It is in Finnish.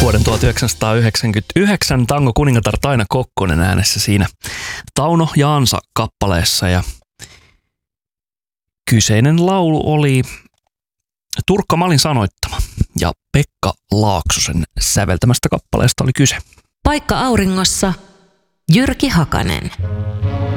vuoden 1999 tango kuningatar Taina Kokkonen äänessä siinä Tauno ja Ansa kappaleessa. Ja kyseinen laulu oli Turkka Malin sanoittama ja Pekka Laaksosen säveltämästä kappaleesta oli kyse. Paikka auringossa, Jyrki Hakanen.